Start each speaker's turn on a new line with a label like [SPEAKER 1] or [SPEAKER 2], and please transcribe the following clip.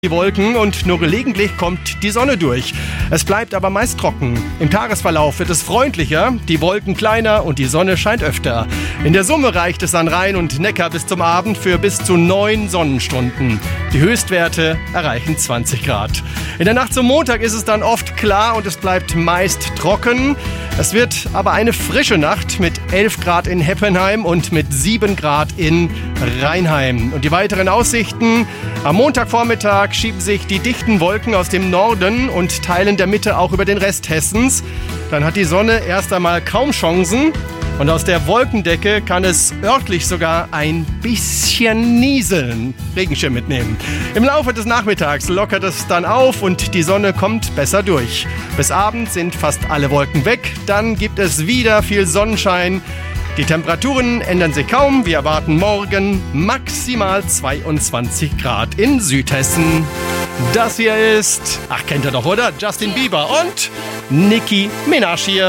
[SPEAKER 1] die Wolken und nur gelegentlich kommt die Sonne durch. Es bleibt aber meist trocken. Im Tagesverlauf wird es freundlicher, die Wolken kleiner und die Sonne scheint öfter. In der Summe reicht es an Rhein und Neckar bis zum Abend für bis zu 9 Sonnenstunden. Die Höchstwerte erreichen 20 Grad. In der Nacht zum Montag ist es dann oft klar und es bleibt meist trocken. Es wird aber eine frische Nacht mit 11 Grad in Heppenheim und mit 7 Grad in Rheinheim. Und die weiteren Aussichten: Am Montagvormittag schieben sich die dichten Wolken aus dem Norden und Teilen der Mitte auch über den Rest Hessens. Dann hat die Sonne erst einmal kaum Chancen. Und aus der Wolkendecke kann es örtlich sogar ein bisschen nieseln. Regenschirm mitnehmen. Im Laufe des Nachmittags lockert es dann auf und die Sonne kommt besser durch. Bis Abend sind fast alle Wolken weg. Dann gibt es wieder viel Sonnenschein. Die Temperaturen ändern sich kaum. Wir erwarten morgen maximal 22 Grad in Südhessen. Das hier ist, kennt ihr doch, oder? Justin Bieber und Nicki Minaj hier.